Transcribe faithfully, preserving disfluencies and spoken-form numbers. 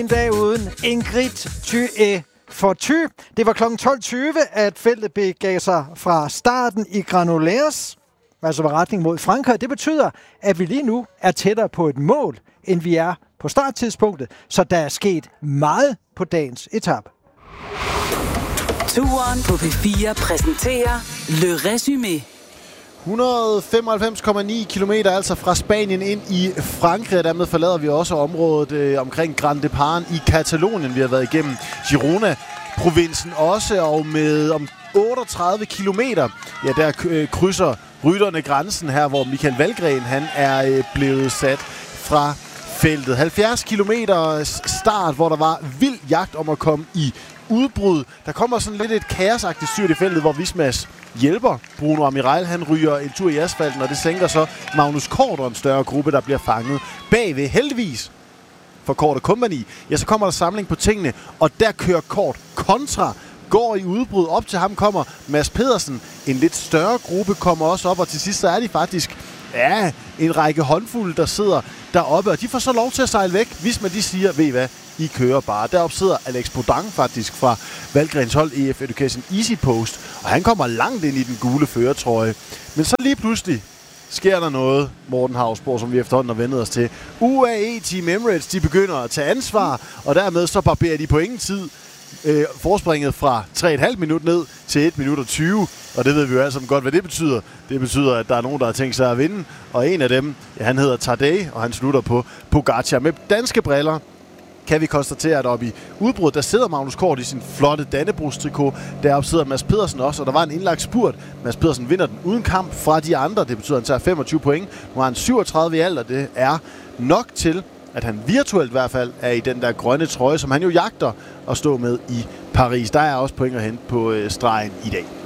en dag uden Ingrid Thyë Forty. Det var klokken tolv tyve, at feltet begav sig fra starten i Granollers, altså med retning mod Frankrig. Det betyder, at vi lige nu er tættere på et mål, end vi er på starttidspunktet. Så der er sket meget på dagens etape. Turen på P fire præsenterer Le Résumé. et hundrede og femoghalvfems komma ni kilometer altså fra Spanien ind i Frankrig, og dermed forlader vi også området øh, omkring Grand Depart i Katalonien. Vi har været igennem Girona-provinsen også, og med om otteogtredive kilometer, ja, der øh, krydser rytterne grænsen her, hvor Michael Valgren han er øh, blevet sat fra feltet. halvfjerds kilometer start, hvor der var vild jagt om at komme i udbrud. Der kommer sådan lidt et kaosagtigt styrt i feltet, hvor Vismas hjælper Bruno Amiral. Han ryger en tur i asfalten, og det sænker så Magnus Kort og en større gruppe, der bliver fanget bagved. Heldigvis for Kort og Company, ja, så kommer der samling på tingene, og der kører Kort kontra, går i udbrud. Op til ham kommer Mads Pedersen. En lidt større gruppe kommer også op, og til sidst så er de faktisk ja, en række håndfulde, der sidder deroppe, og de får så lov til at sejle væk, hvis man de siger, ved I hvad, I kører bare. Deroppe sidder Alex Bodang faktisk fra Valgrens hold E F Education Easy Post, og han kommer langt ind i den gule førertrøje. Men så lige pludselig sker der noget, Morten Hausborg, som vi efterhånden har vendet os til. U A E Team Emirates, de begynder at tage ansvar, og dermed så barberer de på ingen tid øh, forspringet fra tre komma fem minut ned til et minut og tyve. Og det ved vi jo alle sammen godt, hvad det betyder. Det betyder, at der er nogen, der har tænkt sig at vinde. Og en af dem, ja, han hedder Tadej, og han slutter på Pogacar. Med danske briller kan vi konstatere, at oppe i udbruddet, der sidder Magnus Kort i sin flotte Dannebrogstrikot. Deroppe sidder Mads Pedersen også, og der var en indlagt spurt. Mads Pedersen vinder den uden kamp fra de andre. Det betyder, at han tager femogtyve point. Nu har han syvogtredive i alt, og det er nok til, at han virtuelt i hvert fald er i den der grønne trøje, som han jo jagter at stå med i Paris. Der er også point at hente på øh, stregen i dag.